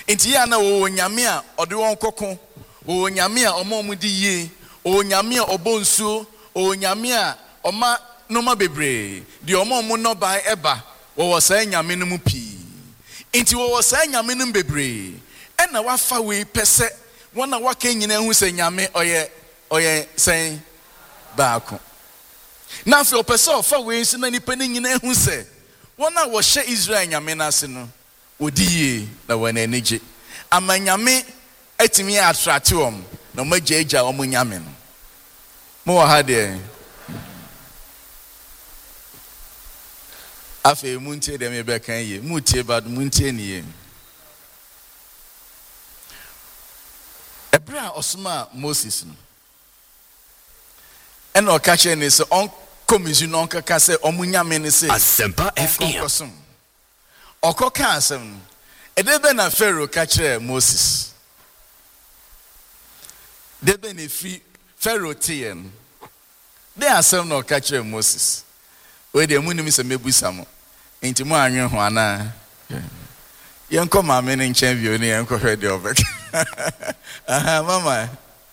Inti ya na wo nyame a ode won kokko, wo nyame a omo mu di ye, wo nyame a obo nsuo, wo nyame a oma noma bebre, di omo mu no ban eba, wo sa nyame no mu pi. Inti wo sa nyame no bebre, e na wafa we pese, wona waka nyina hu se nyame oye sen baako. Na fe opese ofa we nsi na nipa ni nyina hu se, wona wo hye Israel nyame na se no, odiye na wana enije. Amanyame etimi atratiom na magyeja omo nyame no. Mo ha de afi muntie de me be kan ye, mutie bad muntie ni ye. Ebra osma Moses no. Eno okache ni se on komisu no kaka se omo nyame ni se Asempa FM. Okoka asem edebe na Pharaoh kachire Moses. Debe ne free Pharaoh tien. De asem na kachire Moses. We de munim se mebusa mo. Enti mo anwe ho ana. Yenko mama ne nchen bio ne yenko hwe de obek. Aha mama.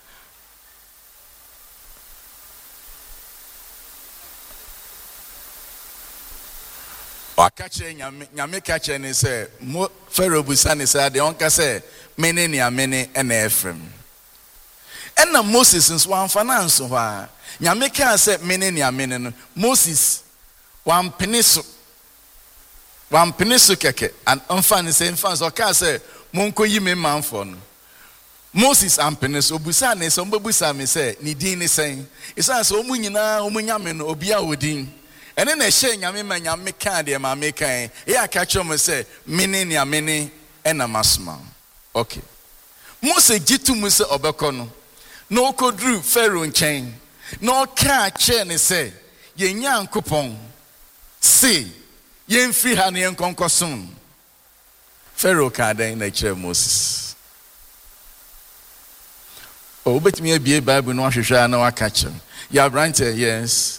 Wakache nyame kache ne se Pharaoh busa ne se de onka se mene ne amene ena Ephraim. Ena Moses nso amfana nso ha. Nyame ka se mene ne amene no Moses wampene so keke and amfana se mfan so ka se monko yi me manfo no. Moses ampene so busa ne so mbebusa me se ne din ne sen. Isa se omu nyina omu nyame no obia odin. Ene na hye nyame ma nyame kan de ma me kan e aka kyerem se mene ne amene ena masma. Okay. Mose gitu mu se obekọ no na okodru Pharaoh nchen na oka kye ne se ye nyankopon se ye mfiri ha ne yenkonkoson. Pharaoh ka den na kire Moses. O betimi abie Bible no ahwehwe na waka kyerem. Ya brante yes.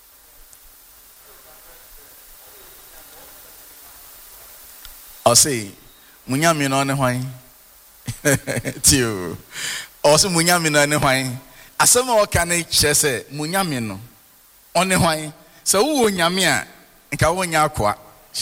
I say, munyami no ne hwan. Tio. Also munyami no ne hwan. Asema o ka na kire se munyami no one hwan. Se wo nyame a nka wo nya akwa.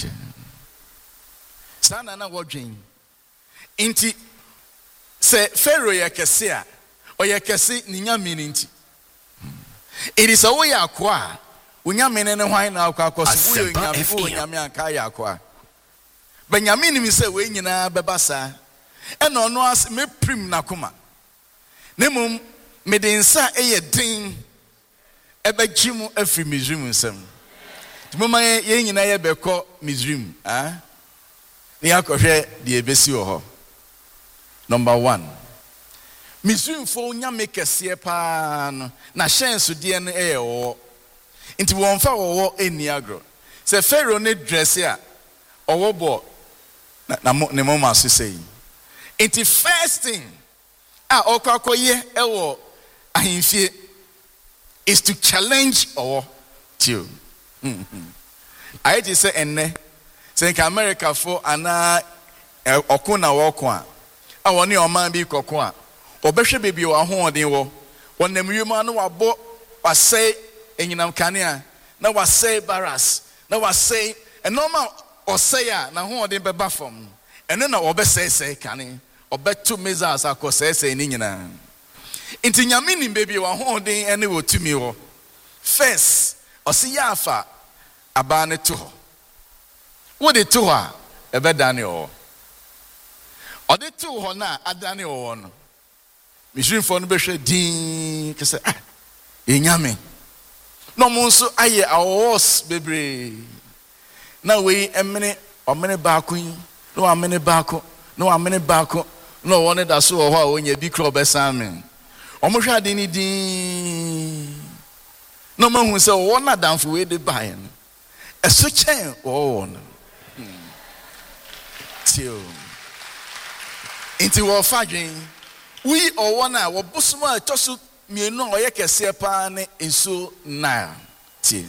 Sana na wodwen. Inti se Pharaoh ye kese a o ye kese ni nyame ni nti. It is a wo ya akwa. Unyame ne hwan na akwa akoso wo nyame anka ya akwa. Benjamin mi se we nyina bebasa e no no as me prim na koma nemum me de nsa eye din e begimu afri Misrim nsem timoma ye nyina ye beko Misrim ni akohwe de ebesi wo ho. Number 1 Misrim fo nyame kese pa no na hyenso de no eye wo nti won fa wo eni agro se Pharaoh ne dress a owobo na ne mama so say it first thing okakoye ewo ahimfie is to challenge or to I just say enne say America for ana okuna woko a woni o man bi kokko a obehwe bebi wo ahoden wo wonam yuma no wabo wasay enyinam kanea na wasay baras na wasay normal Osaya na hoden beba fam eno na obesese kane obetu mezas akosese ni nyina inti nyame ni bebi wa hoden ene wotumi wo first osiya afa aba ne to ho wo de to ha ebedane o ode to ho na adane o no Misrim fo no behwe din kese enyame no mo nso aye awos bebre na we emene omene baako yi no amene baako no wone da so ho a onya bi kro besamen omohwe ade ni din no mahu se wona danfo we de bae no eso chen o no tio inti wo fadwen we o wona wo bosoma toso mienu o ye kese pa ne enso na tio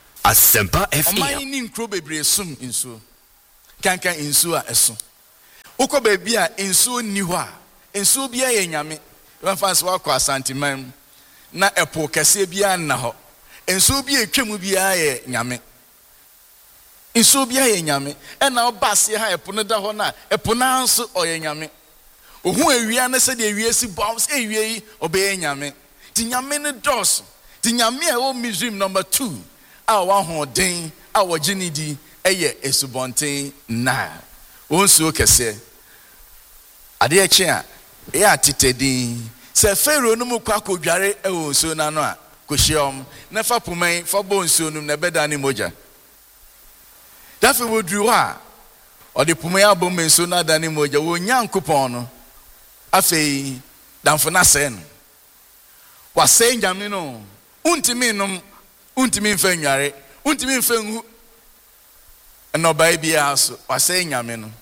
Asempa FM. Omani ni nkro bebre sum inso. Kanka inso a eso. Uko baby a nsuo ni hɔ a nsuo bia yɛ nyame. Wɔmfa so akɔ asanteman na ɛpo kɛse bia na hɔ. Nsuo bia etwam bia yɛ nyame. Nsuo bia yɛ nyame. Ɛna ɔbaase ha ɛpo no da hɔ na ɛpo na nso ɔyɛ nyame. Ohu ewia ne sɛ de ewia si bounce ewia yi ɔbɛyɛ nyame. Ti nyame ne dɔs. Ti nyame a ɛwɔ Misraim number 2 a wɔahoɔden a wɔgye ne di ɛyɛ esubɔnten na wɔn nsuo kɛse. Adeɛ kye a ɛyɛ atetɛdin sɛ Pharaoh no mu kɔ akɔdware ɛwɔ nsuo n'ano a kɔhyia na fa poman fa bɔ nsuo no na bɛda ne mogya. Dafe woduru hɔ a ɔde poman abɔ nsuo no ada ne mogya wɔ Nyankopɔn no afei damfo na sɛ no wasɛ nyame no untimi nom untimi mfa nware untimi mfa nhu na ɔbaa biara so wasɛ nyame no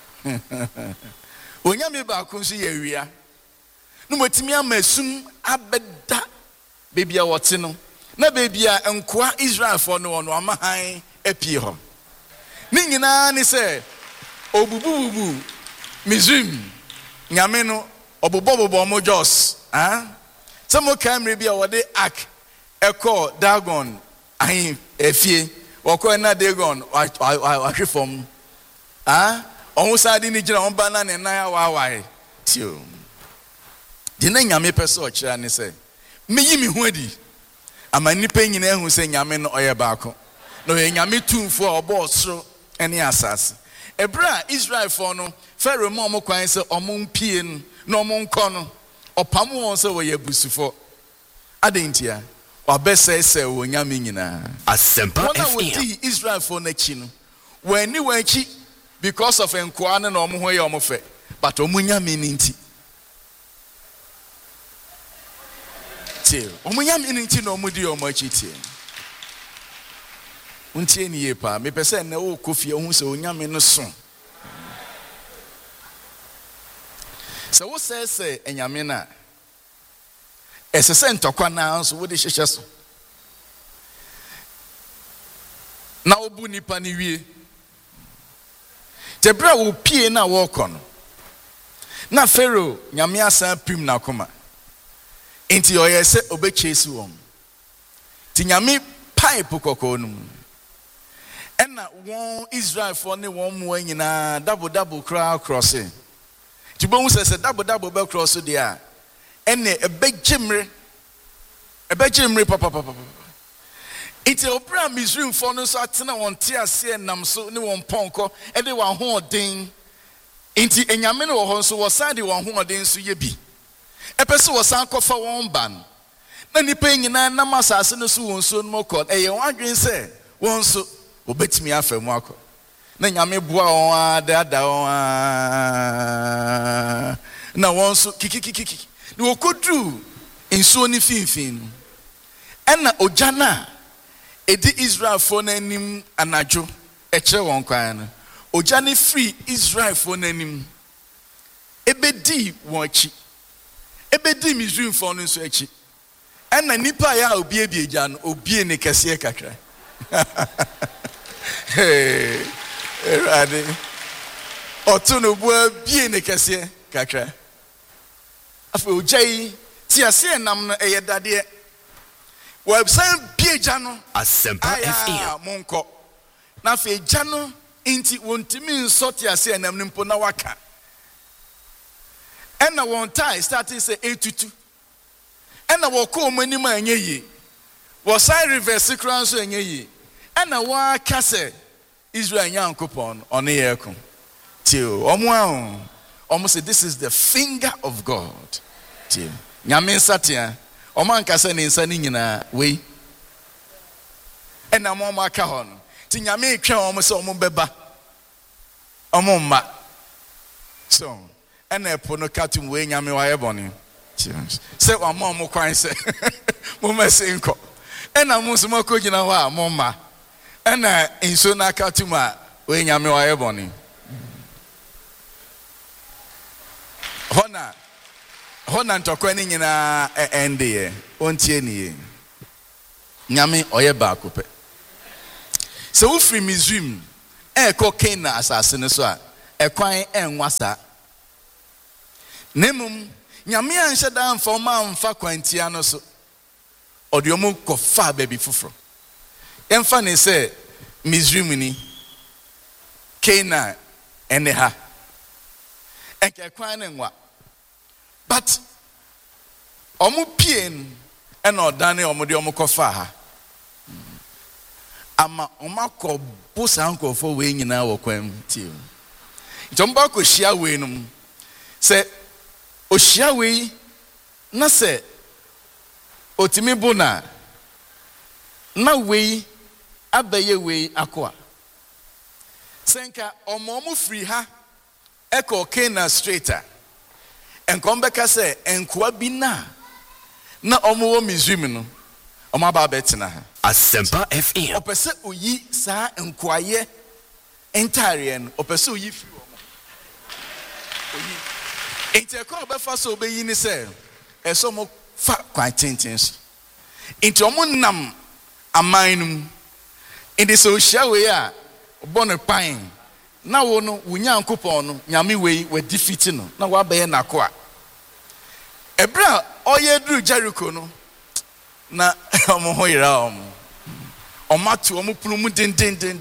onyame baako nso yɛ wia no motimi amasum abɛda beebi a wɔte no na beebi a nkoa Israelfo no wɔn amahan apie hɔ ne nyinaa ne sɛ obubububu Misraim nyame no ɔbobɔbobɔ mo jos sɛ mo kamre bi a wɔde ak ɛkɔ Dagon ahin efie wɔkɔ na Dagon ahwe fam ɔho sade ne gyina ɔmba na ne nan awawae tio de na nyame pɛ sɛ ɔkyerɛ ne sɛ meyi me ho adi ama nipa nyina ehu sɛ nyame no ɔyɛ baako na ɔyɛ nyame tumfo a ɔbɔ ɔsoro ɛne asase ebra Israelfo no Pharaoh ma ɔmo kwan sɛ ɔmo mpie no na ɔmo nkɔ no ɔpam wɔn sɛ wɔyɛ busufo adentia wabɛsɛsɛ wɔ nyame nyinaa Asempa wɔn a wɔdi Israelfo n'akyi no wɔani wɔn akyi because of nkoa ne na ɔmo ho yɛ ɔmo fɛ but ɔmo nyame ne nti tie ɔmo nyame ne nti na ɔmo di ɔmo akyi tie untie ni yepa me pese na wo kofie hu se onyame no so se wo se enyame na esese ntokwa na nso wo de hyehye so na obu nipa ni wie tebra wo pie na wo kɔ no na Pharaoh nyame asan pim na koma enti oyɛ se obechesi wɔm ti nyame pipe kokɔ no ɛna wɔn Israelfo ne wɔn mmoa nyinaa double kra crossing tibohu sɛ double be cross de a ɛne ɛbɛgyemre papa iti opra Misraim fo no so atena wɔn te ase nam so ne wɔn pɔnkɔ ɛde wɔn hoɔden enti enyame ne wɔ hɔ nso wɔsan de wɔn hoɔden so yɛ bi ɛpɛ sɛ wɔsan kɔfa wɔn ban na nipa nyinaa nam asase no so wɔn so no kɔ ɛyɛ wɔn adwen sɛ wɔn so obetimi afa mu akɔ na nyame boa wɔn ada wɔn na wɔn so kikikikiki ne wɔkoduru nsuo ne finfin no ɛna ogya na edi Israelfo n'anim anadwo ɛkyerɛ wɔn kwan no ogya ne free Israelfo n'anim ebedi wɔn akyi ebedi Misraimfo no nso akyi ɛna nipa ya obiebie gya no obie ne kɛseɛ kakra hey erade otu no bua bie ne kɛseɛ kakra afa ogya yi ti ase nam no ɛyɛ dadeɛ websan bie gya no Asempa FM monko na afa gya no inti wontimi nsɔ ti ase nam no mpo na waka ɛna wɔn tie starting sɛ etutu ɛna wɔkɔ ɔmo anim a ɛnyɛ yie wɔsan reverse kra nso ɛnyɛ yie ɛna wɔaka sɛ Israel Nyankopɔn ɔne yɛ ko tio ɔmo say this is the finger of God tio nyame nsatea ɔmo ankasa ne nsa ne nyinaa wei ɛna ɔmo aka hɔ no ti nyame etwa ɔmo sɛ ɔmo bɛba ɔmo mma so ɛna ɛpo no katum wei nyame wayɛ bɔne sɛ ɔmo kwan sɛ mo mɛse nkɔ ɛna mo nso mɔkɔ gyina hɔ a mo mma ɛna nso na katum a wei nyame wayɛ bɔne hɔ na ntɔkwa ne nyinaa ɛndeɛ ɔntie nie nyame ɔyɛ baako pɛ sɛ wofiri Misraim ɛkɔ Canaan asase no so a ekwan enwa sa nemum nyame anhyɛ da mfa amfa kwantia no so odiomu kofa baby fufuro emfa ne sɛ Misraim ni Canaan ene ha ekwan enwa but omu pien ena odane omu de omu kofa ha ama omakɔ bosa nkɔfo we nyina wɔ kwam tie ntomba kɔ hia we num sɛ ohia we na sɛ otimi bona na we abaye we akɔ senka omo free ha eko Canaan straighter enkombeka sɛ enkoa bi na omo wɔ Misraim no omo aba betena ha Asempa FM. Opese oyi saa nkwaye entire no opese oyi free omo oyi enteko obefa so obeyi ni se eso mo fa kwan tenten so enti omo nam amanum indi so hia we a obone pan na wo no wunya nkopon no nyame we defeat no na wa baye nako a ebra oye duru Jericho no na omo hoira omo omatu omo pulumu den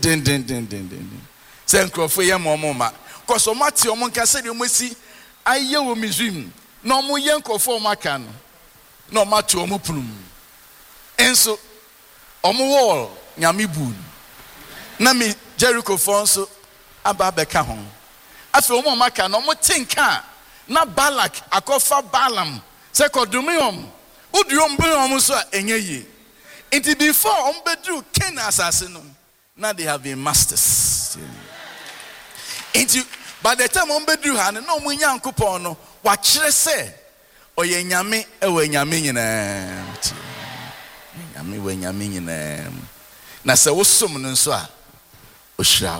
se nkrofo ye mo ma cause omatu omo nka se de omosi aye wo Misraim na omo ye nkrofo maka no na omatu omo pulumu enso omo wall nyame bu na mi Jericho fo nso aba beka ho afi omo maka na omo tinka na Balak akofa Balaam se kodumium udiom biom so enye yi until before bedru Canaan asase no now they have been masters until by the time bedru ha no omo nyankopon no wa kire se oye nyame ewe nyame nyina nyame we nyame nyina na se wosom no nso a ohyira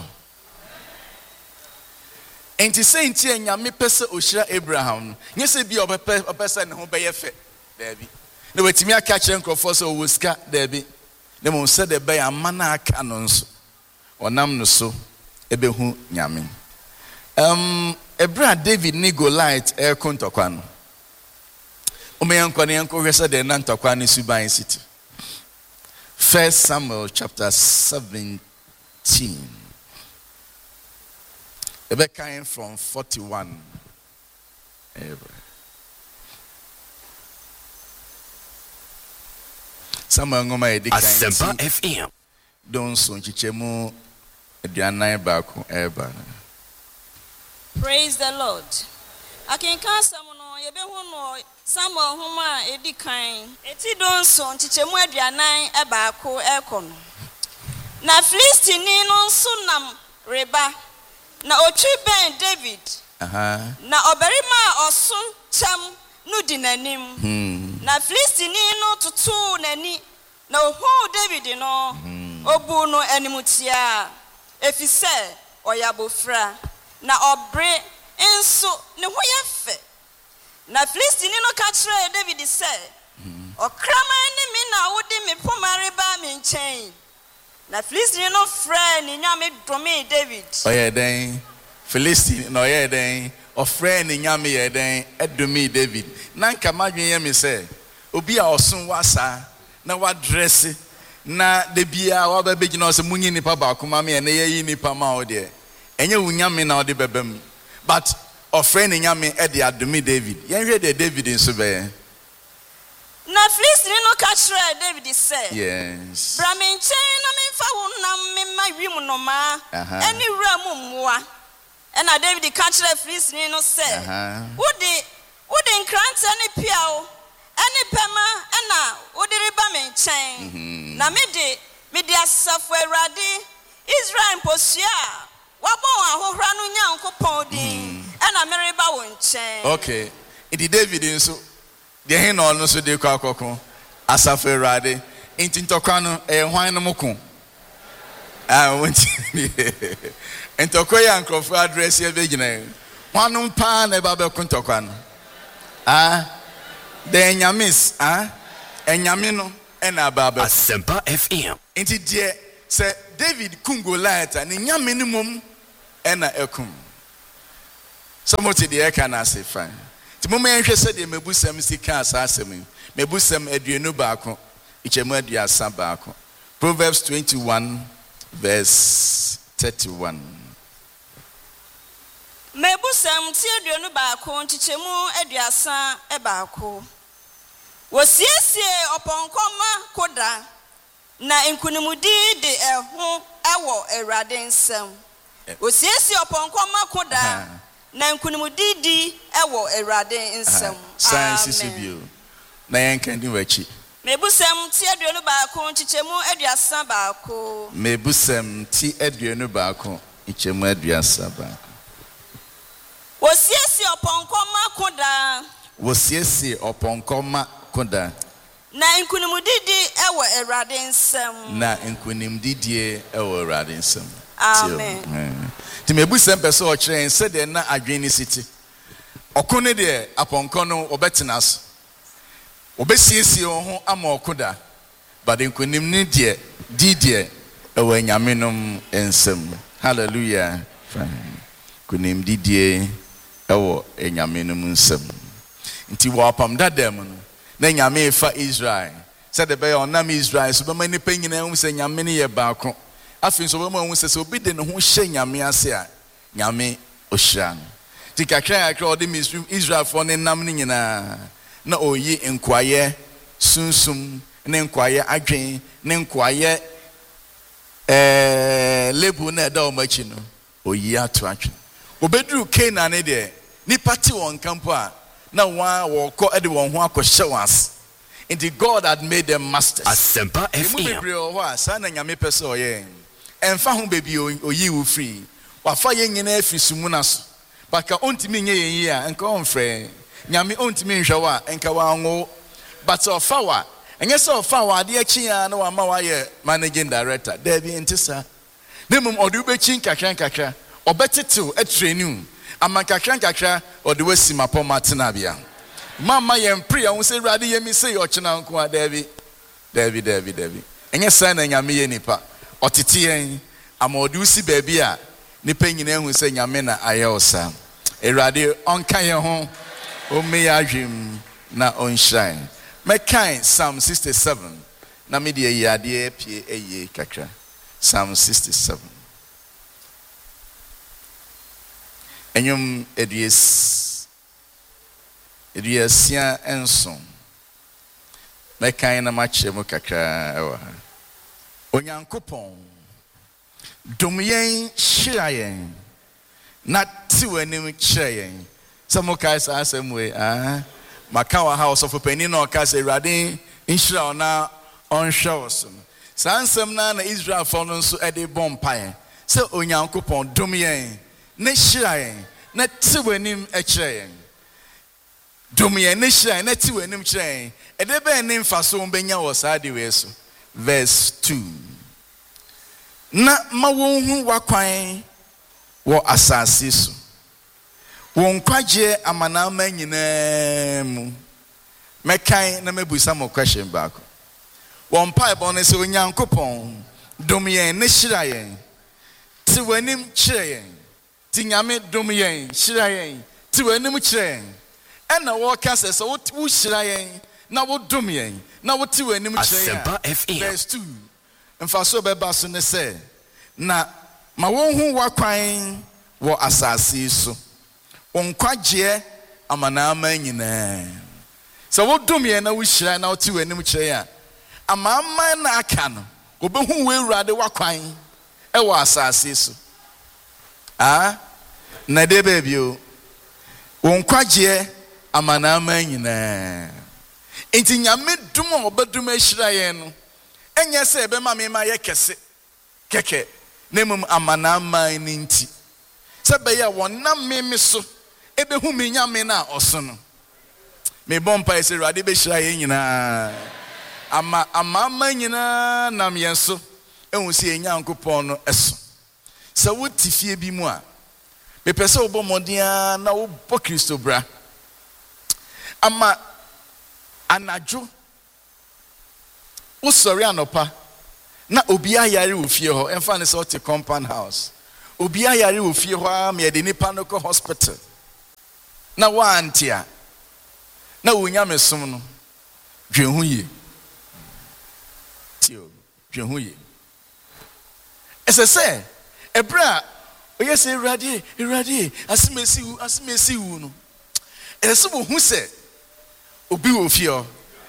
enti se enti nyame pese ohyira Abraham nyese bi opese ne ho beye fe David. No wetimi aka kire nkrofo so woska David. Ne mo se de be amana aka no nso. Onam no so ebehu nyame. Ebra David ni Goliath kontokwa no. Omeyanko ne yanko hwese de na ntokwa ne Suban City. 1 Samuel chapter 17. Ebe came from 41. Samuel ngoma edika Asempa FM. Don so nchichemu aduanan baako eba. Praise the Lord. Akinka samuno yebehu no Samuel homa edikan. Eti don so nchichemu aduanan baako ekono. Na Filistini no nso nam reba. Na otwi ben David. Na oberima oso cham no di nanim. Na Filistini no tutu nani na ohu David no obu no animutia efise oyabofra na obre enso ne ho yefe na Filistini no ka kire David se okraman ni me na wodi me pomare ba me nchen na Filistini no frɛ ni nyame dome David oye den Filistini no oye den ofrɛ ni nyame ye den edome David na nka madwen ye me se obi a osun wasa na wa dress na de bia wa ba begina so munyi nipa ba kuma me na ye yi nipa ma o de enye wunyame na o de bebam but ofrɛ ni nyame e de adome David yen hwe de David nso be na Filistini no ka kire David say yes bra me nchen na me fa wo na me ma wim no ma eni wura mu mmoa e na David ka kire Filistini no say wodi nkranta ne piawo eni pema e na wodi riba me nchen na me de asafo Awurade Israel posua wabon ahohra no nyankopɔn din e na me riba wo nchen okay it David nso de he no so de kwa akoko asafo Awurade enti ntokwa no hwan no moko wonti entokwa ya nkrofo address ya begina hwanum pa na ba be kontokwa no the nyamis enyame no na ba be Asempa FM. enti de se David kum Goliath ne nyame ne mom na ekum Somebody the can I say fine. The moment I said the mebusem sika asasem. Mebusem aduonu baako. Ichemu aduasa baako. Proverbs 21 verse 31. Mebusem ti aduonu baako nchichemu aduasa baako. Wosiesie oponkoma koda na nkunimudi de eho ewo Awurade nsam. Wosiesie oponkoma koda na nkunimudi di ewo Awurade nsam. Science bio. Na yenkandi wachi. Mebusem ti aduonu baako nchichemu aduasa baako. Mebusem ti aduonu baako nchichemu aduasa baako. Wosiesie oponkoma koda. Wosiesie oponkoma koda. Na nkunimdidi ewo Awurade nsam. Na nkunimdidi ewo Awurade nsam. Amen. Ti mebusem pese o kire se de na adwene city. Okone de aponko no obetena so. Obesiesie ho ama okoda. But nkunimdidi didi ewo nyamenom nsam. Hallelujah. Nkunimdidi ewo nyamenom nsam. Nti wo apam dadam no na nyame fa Israel said the be onam Israel so be mani panyina hu se nyame ne ye baako afin so be ma hu se obi de ne ho hye nyame ase a nyame ohira no ti kakra akra ode Israel for ne nam ne nyina na oyi nkwaye sunsum ne nkwaye adwen ne nkwaye lebu na da o machi no oyi ato atwe obedru Canaan ne de ni party won campo a na wa ko ede won ho akɔhyɛ was. Indeed God had made them masters. Asempa FM. Sana nyame pese oyɛ. Emfa ho baby oyi wo free. Wa fa ye nyina afiri sumuna so. Baka ontimi nye yen yi a enka onfrɛ. Nyame ontimi nhwɛ wa enka wa ngo. But ofa wa enye se ofa wa ade akyi a na wa ma wa ye managing director. There be ntisa. Nemum ɔde ubekyi kakra. Obetetew training. Amakakran kakra or the West Simapo Martinabia. Mama yem priya who say Radi yemi say your china uncle Devi. And your son and Yami nipa. Or Titien, Amodusi babia, Nipin who say Yamena Ayosa. A radio on Kaya home, O me ajim na on shine. Mekai Psalm 67. Namidia yadie P.A. kakra. Psalm 67. Enyum eduasia enson mekan na mache mu kakra ewa onyankopon dom yen hyira yen na tiwanim kyerɛ yen samokai sa asemwe maka wa house of openi na oka se Awurade nhyira ona onhwɛ oso sa ansem na Israel fo no nso ede bompae se onyankopon dom yen ne hyira yen na tiwanim kyerɛ yen dom yen ne hyira yen na tiwanim kyerɛ yen ede be ne mfaso benya wo sa de we so verse 2 na ma wonhu wakwan wo asase so won kwagye amanama nyinaa mu mekan na mebusa mo question back won pipe on se onyankopon dom yen ne hyira yen tiwanim kyerɛ yen ti nyame dom yen hyira yen tiwanim kyerɛ yen ɛna wo ka sɛ wo hyira yen na wo dom yen na wo tiwanim kyerɛ yen verse 2 mfaso bɛba so ne sɛ na ma wonhu wakwan wo asase so onkwagye amanama nyinaa sɛ wo dom yen na wo hyira na wo tiwanim kyerɛ yen amama na aka no obehu we Awurade wakwan ɛwɔ asase so na de baby o onkwagye amanama nyinaa enti nyame dum obedum ahyira yen no enye se ebe ma me ma ye kese keke nemum amanama ni nti se be ya wonam me so ebe hu me nyame na oso no me bompa ese Awurade be hyira yen nyinaa amama nyinaa nam yen so ehun se enyankopon no eso se wo tifie bi mu a me pese obo modia na wo bo Kristo bra ama anadwo wo sori anopa na obi ayare wo fie ho emfa ne so te compound house obi ayare wo fie ho a me de nipa no ko hospital na wantia na wonyame som no dwen ho ye tio dwen ho ye esese ebra oyese irade asimesi wu no ese wo hu se obi wo fie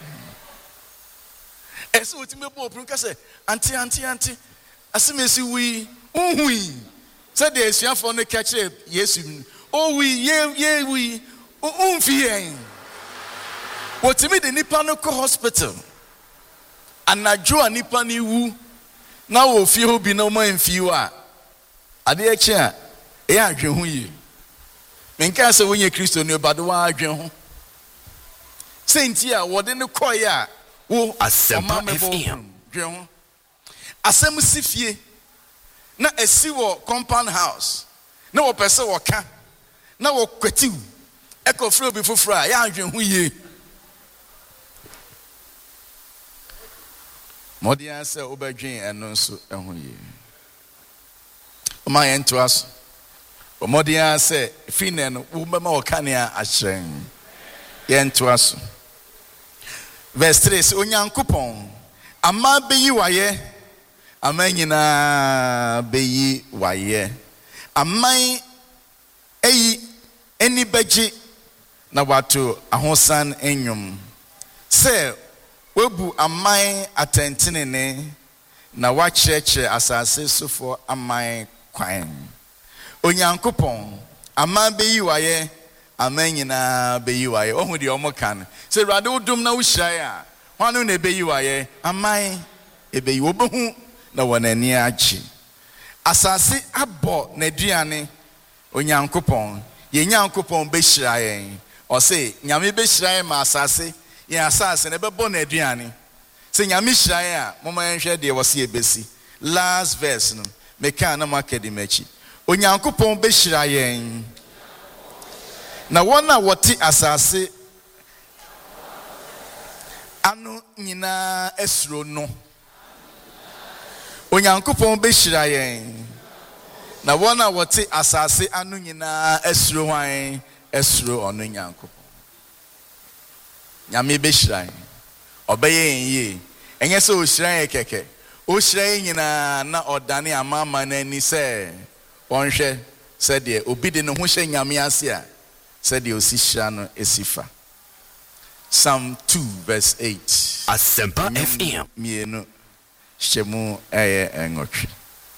ese otime bo opun ka se anti asimesi wi unhui said the Asiafo no catch Yesu. Oh we unfie. What me the nipa no ko hospital. Anajo anipa ni wu. Na wo fie ho bi no ma mfie a. Ade e che a e adwen ho yi. Menka se wonye Kristo no ba do wa adwen ho. Senti a wo de ne koye a wo Asempa FM. Dwen ho. Asem si fie. Na esi wo compound house na wo pese wo ka na wo kwatiu eko fro bi foforo a ya adwen ho ye modia se obadwen eno nso ho ye o ma yento aso o modia se fine no wo bema wo ka ne a ahyren yento aso verse 3 se onyankopon ama beyi waye amanyina beyi waye amai eyi eni beji na watu ahosan enyum se webu amai atentenene na wakyerɛkyerɛ asase sofo amai kwan onyankopɔn ama beyi waye amanyina beyi waye ohu de omokan se rade wodum na wohyiae a hwanu na beyi waye amai ebeyi obehu na wanani achi asase abo na duane onyankopon ye nyankopon be hyirayen o se nyame be hyirayen ma asase ye asase na bebo na duane se nyame hyirayen a moma yenhwe de wo se ebesi last verse no meka na makadimachi onyankopon be hyirayen na wona wote asase anu nyina esuro no onyankopon be hyirayen na wona wote asase anu nyina esuro hwan esuro ono nyankopon nyame be hyirayen obeye ye enye se o hyirayen keke o hyirayen nyina na odane amama na ni se wonhwe se de obi de ne ho hye nyame ase a se de osi hyira no esifa Psalm 2 verse 8 Asempa FM mienu Shemu eye engotwi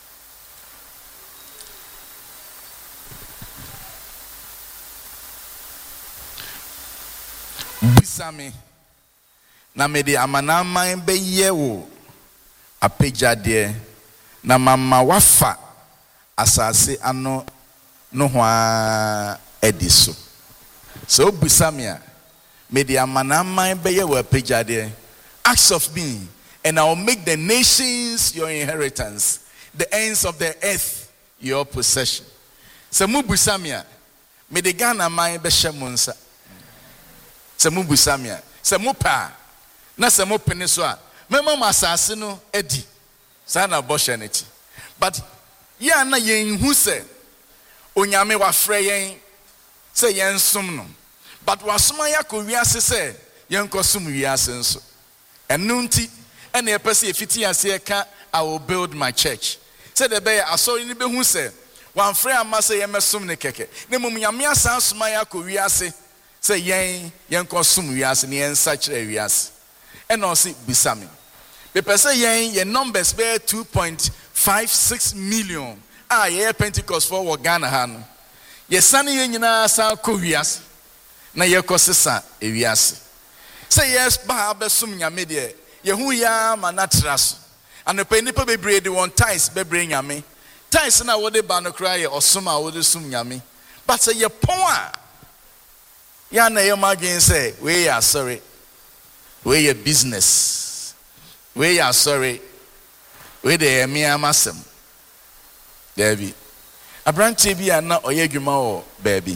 bisame na mede amanaman beye wo apejade na mama wafa asase ano no hwa ediso so bisame a mede amanaman beye wo apejade ask of me and I will make the nations your inheritance, the ends of the earth your possession. Semu busamia, me de Ghana mai beshe munsa. Semu busamia, semu pa, na semu peniswa. Mema masasi no edi, sana boshe neti. But ya na yen hu se, onyame wafre yen, se yen sum no. But wasuma ya ko wiase se, yen ko sum wiase nso. Enu nti and a person if it I will build my church. Said the bear, I saw in the behu say, one friend must say, Yamesum Nekeke. Nemum Yamia Sans Maya Kuriase, say, Yan consume Rias and Yan such areas. And also Bisami. The person your numbers bear 2.56 million. Ah, yeah, Pentecost for Ghana Han. Yes, Sunny Yana Sa Kurias. Na Yakosesa, Arias. Say yes, Bahabesum Yamedia. Yehu ya manatras and the penipa be breed one ties be bring yame ties na wo de ba no cry or suma wo de sum yame but say ye pon a ya na ye magin say we are sorry we your business we are sorry we de me amasem Debbie abranche bi na oye dwuma o baby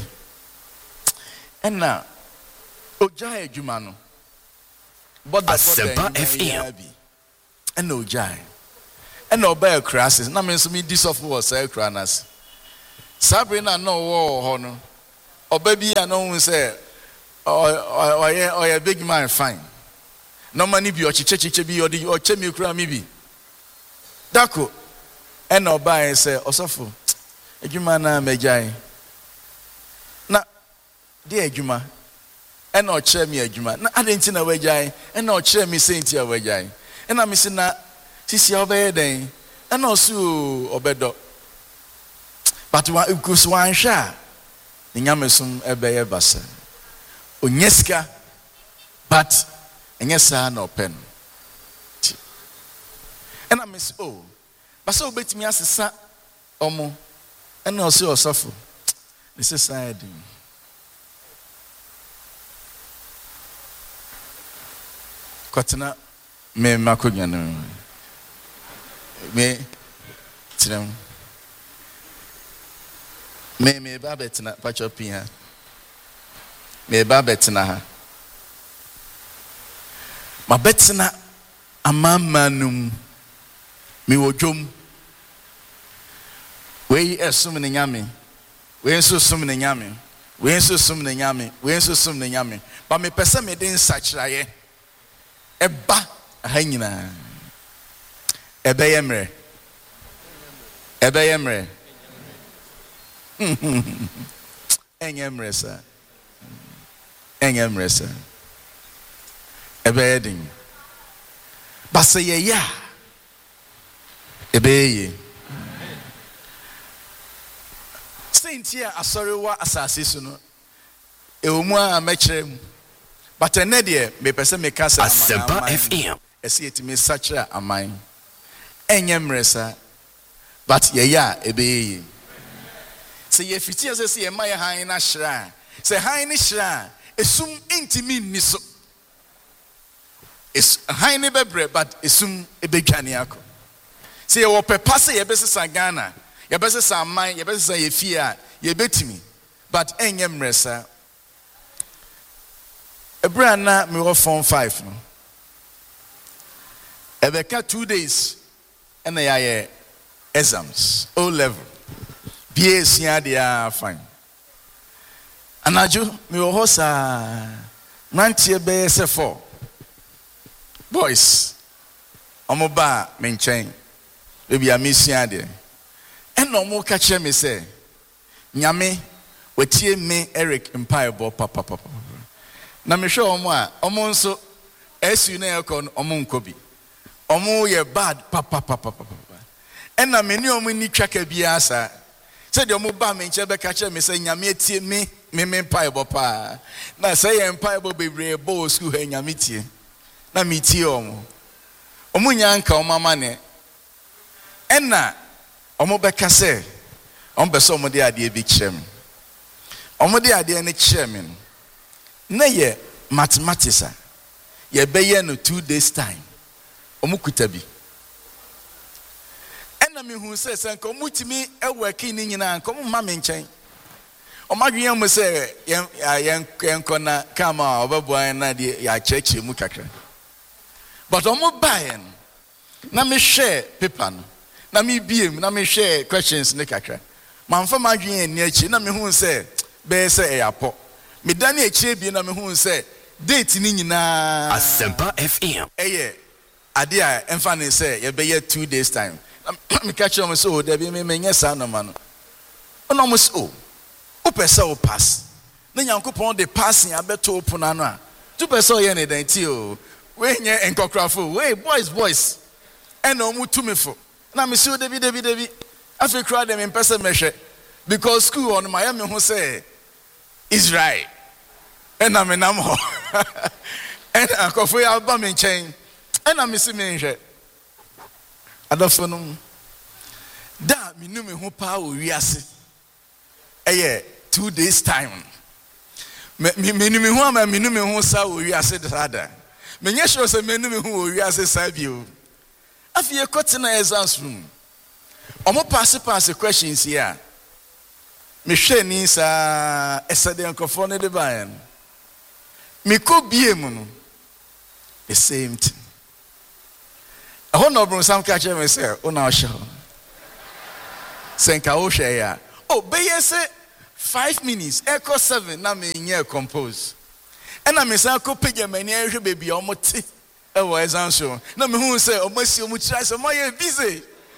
enna oja adwuma no Asempa FM and no jai and no bear crasses. Na me so me dis of was say cranas. Sabrina no war hono. baby, I know say, or big man, fine. No money be or chiche be or the or chemi kura maybe. Dako, and no buy say, Osofo, a jumana mejai. Na, dear Juma, and no chemi a juma. Na, I didn't know where jai, and no chemi saint here where jai. And I'm missing that, sisi obey and also obedo. But because one sha, the Yamesum ebeye basa. Unyeska, but Enyesa no pen. And I miss but so bet me as a sa omo, and also suffer. This is sad. Kotena me makunyano. Me tinam. Me babetina pachopiha. Me babetina ha. Ma betina amamanum me wodwom. We esum ne nyame. We enso sum ne nyame. We enso sum ne nyame. We enso sum ne nyame. Ba me pese me den sachiraye. Eba hanyina. Ebeyemre. Ebeyemre. Enyemre sa. Enyemre sa. Ebeyedin. Basa ye ya. Ebeye. Saintia asoriwa asase so no. Eomu a mekirem. But enedie me pese me kasa Asempa FM. Esi etimi sachira aman. Enyemre sa. But ye ya ebeye. Se ye fiti ase se ye ma ye han na hira. Se han ni hira, esum intimi ni so. Es han ni bebre but esum ebedwane akọ. Se ye wo pepa se ye besesa Ghana, ye besesa aman, ye besesa ye fie a ye betimi. But enyemre sa. Ebra na me wo form 5 no. Ebeka 2 days and ya exams O level. BA they are fine. Anaju me wo hosa 90 BS 4 boys omoba menchen baby amisia de eno mo ka kire me say nyame watie me Eric Empire papa na me hwe omo a omo nso esu na ekọ omo nkobi omo ye bad papa ena me ni omo ni twaka bia sa said your mobile men chebe catcher me say nyame tie me Empire pa na say Empire bebre bo school he nyame tie na me tie omo nyanka omo mane ena omo beka say omo be so omo de ade bi kyerem omo de ade ne kyerem na ye mathematics ye be ye no 2 days time omo kutabi na me hu say sanka omutimi ewaki ni nyina anka omma me nchen omadwen mu say yenko na kama obeboa na de ya cheche mu kakra but omo baen na me share paper no na me biem na me share questions ne kakra manfa madwen ni achi na me hu say be say eyapo me dani achi bi na me hu say date ni nyina Asempa FM ade a emfa ne say ye be 2 days time. Me catch you so there be me nyesa no man. Ono mo so. O pese o pass. Na Nyankopon de pass ya beto opuna no a. Tu pese o ye ne dan ti o. We nye enkokrafo. We boys. Eno mu tumifo. Na me so David. Afi kra dem pese mehwe. Because school on Miami ho say Israel. Ena me nam ho. Ena akofo ya ba me nchen. Ena me si me nhwe. Adofo da minu me ho pa o wiase 2 days time minu me ho ama minu me ho sa o wiase da menye sure se minu me ho o wiase sa bio afie kotena exams room omo pass questions here me hwe ni sa esade nkofo ne de ban me ko bie mu no the same thing. I don't know, some catch me say, "Oh, now show." Senka o share. Oh, be say 5 minutes, echo 7, na me nye compose. And I miss Uncle Pidge, my near baby, almost a wise answer. No, me who say, oh, monsieur, much try so my busy.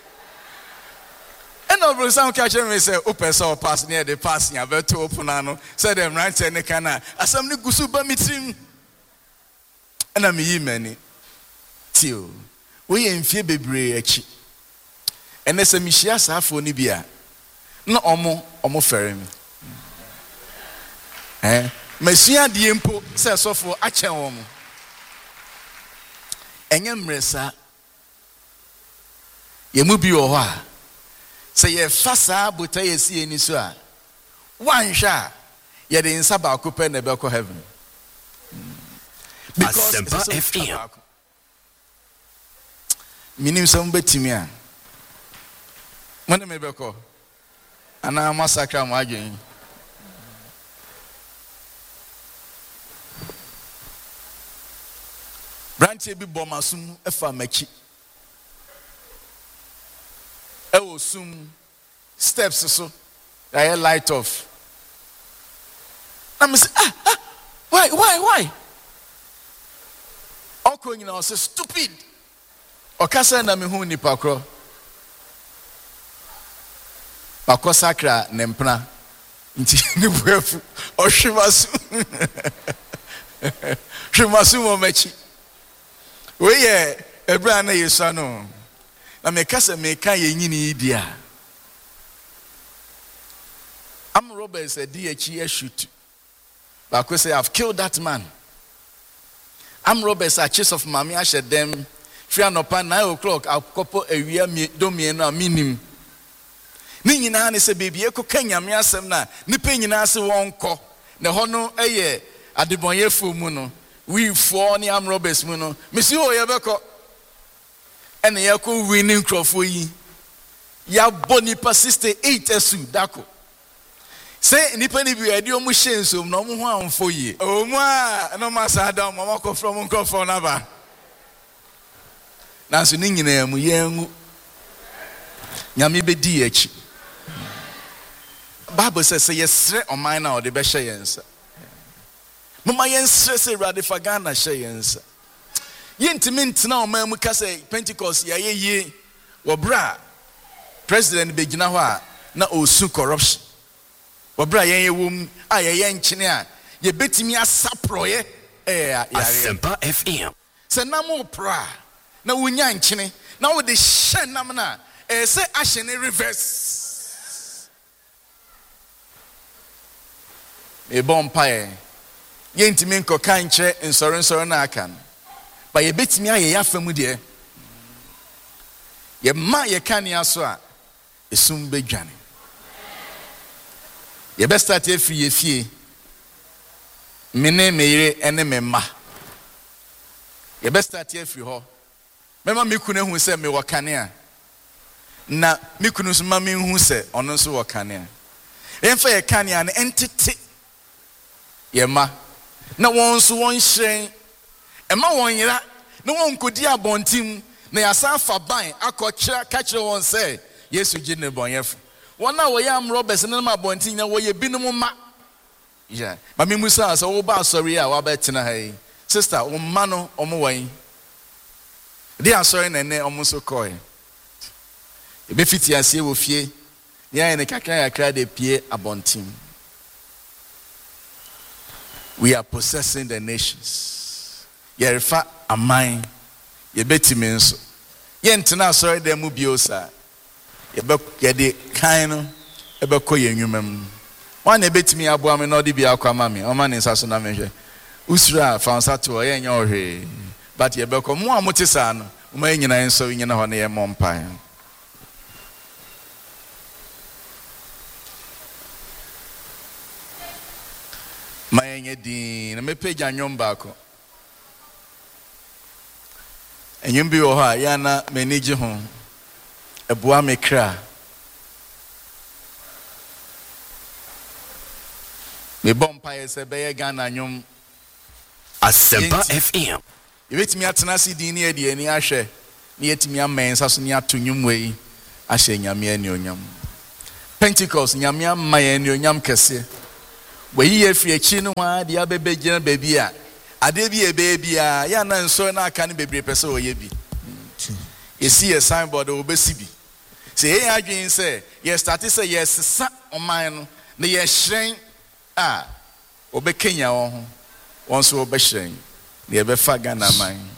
And over some catcher may say, open so pass near the passing, I bet to open ano, said them right and the cana, as some new gusuba meeting. And I'm ye many. Till we in fear baby, and there's a Michias half for Nibia. No, omo ferry. Monsieur Diempo says so for Acham. Engem Resa Yemubi Oha. Say ye fasa buta ye see any swa. One sha ye the insaba coupe nebeko heaven. Because FM. Minim some betimia. When the mebeko. And I massacre my game. Branch be bomasum efa mechi. Ewo sum steps so. I light off. I'm say why? Oko nyina say stupid. Okasa na me hu nipa kro. Bakosakra nempna. Nti ni buefu. Oshimasu. Shimasu mo mechi. We ye ebra na yesu no na meka ye nyini dia am Robert said DHE shoot but I say I've killed that man. Am Robert a chase of mami ashe dem free anopa 9 o'clock akopo awia mi domie no minim ni nyina ne se baby ekoka nyame asem na nipa nyina se wonko ne ho no eye adebonyefo mu no we for ni am Roberts mu no mesi o yebeko ene yako winning crofo yi ya boni pa 68 esu dako say nipa ni bi ade o mu hyensom na o mu ho amfo yi o mu a no masa da mo makọ from crofo na ba na so ni nyina mu yengu nyame be di echi Bible says yesre oman na o de be hye yensa Mama yen stress rade fagana shayensa. Yentimi ntina o mamu ka say Pentecost ye wo bra president be gina ho a na osu corruption. Wo bra yen wom a ye nkyene a ye betimi asaproye Asempa FM. Se na mo pra na wonya nkyene na wo de hye nam na say ahyene reverse. E bompae yentimi nko kanche nsoro na aka ba ye betimi aye yafamu de ye ma ye kania so a esum bedwane ye be start afiri ye fie mene meyire ene memma ye be start afiri ho mema mekunu hu se me wakane na mekunu so ma me hu se ono so wakane emfa ye kania na entity ye ma na won so won hyen ema won yira na won kodi abontim na yasa fa ban akọkira kachire won say Yesu gi ne bonyefo won na wo yam Roberts na ma abontim na wo ye binum ma yeah ma me musa so wo ba sorry a wa betena hai sister wo ma no omo wan dey sorry na ne omo so koi e be fiti ase wo fie ya ne kakra de pie abontim. We are possessing the nations. Yerefa amai yebetimi nso. Yentina sorry dem mu biosa. Yede kan no ebekọ yenwumam. Wan ebetimi aboa me no de bia akwa ma me. O ma ne nsaso na mehwe. Usra fansa to yenye ohwe. But yebekọ mo amotisa no. Mo nyina nso nyina ho ne ye mompan. Mayenye din na mepeja nyom baako enyum bi wo ha ya na manage ho eboa mekra me bompa yese be ye Ghana nyom Asempa FM yebetimi atena si din ne ade ani ahwe ne yetimi amensa so ne ato nyum wei ahye nyame ani onyam Pentecost nyame amma yɛn anuonyam kɛseɛ wayi afi akyi no ho de abɛbɛgyina baabi a ade bi ɛbɛɛbia yɛ na nsɔre na aka ne bebree pɛ sɛ ɔyɛ bi yɛsi yɛ signboard wɔbɛsi bi sɛ yɛyɛ adwene sɛ yɛ starte sɛ yɛsesa ɔman no na yɛhyerɛn a wɔbɛkanya wɔn ho wɔn nso wɔbɛhyerɛn na yɛbɛfa Ghana man